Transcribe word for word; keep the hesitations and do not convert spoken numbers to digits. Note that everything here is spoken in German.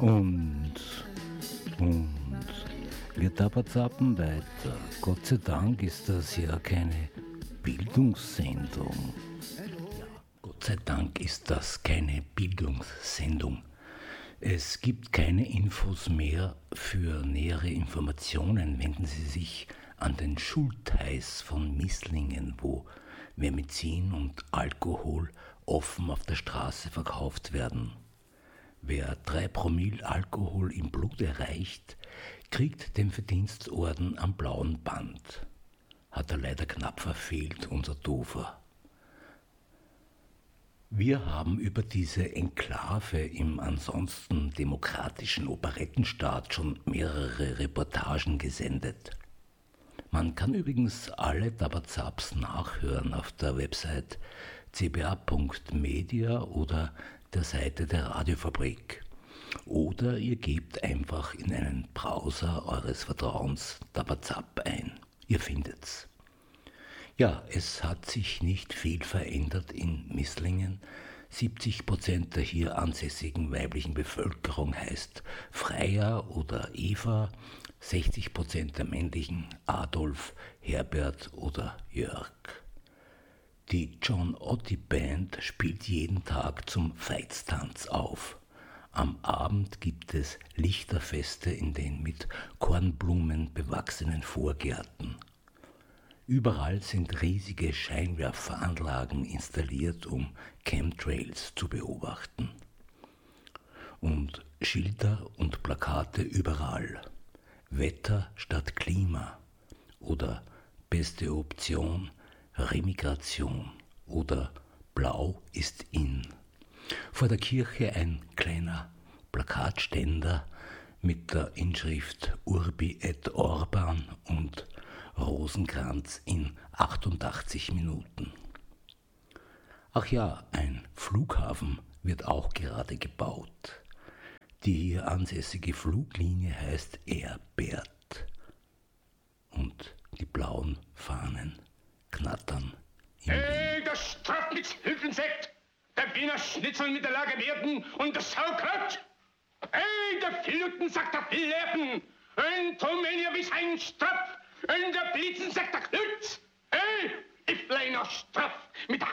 Und, und wir tapazappen weiter. Gott sei Dank ist das ja keine Bildungssendung. Ja, Gott sei Dank ist das keine Bildungssendung. Es gibt keine Infos mehr. Für nähere Informationen wenden Sie sich an den Schultheiß von Misslingen, wo Vermizin und Alkohol offen auf der Straße verkauft werden. Wer drei Promille Alkohol im Blut erreicht, kriegt den Verdienstorden am blauen Band. Hat er leider knapp verfehlt, unser Dover. Wir haben über diese Enklave im ansonsten demokratischen Operettenstaat schon mehrere Reportagen gesendet. Man kann übrigens alle Tabazaps nachhören auf der Website c b a punkt media oder der Seite der Radiofabrik. Oder ihr gebt einfach in einen Browser eures Vertrauens Tabazap ein. Ihr findet's. Ja, es hat sich nicht viel verändert in Misslingen. siebzig Prozent der hier ansässigen weiblichen Bevölkerung heißt Freya oder Eva, sechzig Prozent der männlichen Adolf, Herbert oder Jörg. Die John Otti Band spielt jeden Tag zum Veitstanz auf. Am Abend gibt es Lichterfeste in den mit Kornblumen bewachsenen Vorgärten. Überall sind riesige Scheinwerferanlagen installiert, um Chemtrails zu beobachten. Und Schilder und Plakate überall. Wetter statt Klima oder beste Option Remigration oder Blau ist in. Vor der Kirche ein kleiner Plakatständer mit der Inschrift Urbi et Orban und Rosenkranz in achtundachtzig Minuten. Ach ja, ein Flughafen wird auch gerade gebaut. Die hier ansässige Fluglinie heißt Air-Bert. Und die blauen Fahnen knattern im Wind. Hey, der Strafmitz-Hülfensekt, der Wiener Schnitzel mit der Lagerwerten und das Saukraut. Hey, der Filuten-Sack der Flerpen und Rumänia bis ein Straff und der Blitzen sagt der Klutz. Hey, ich bleib noch straff mit der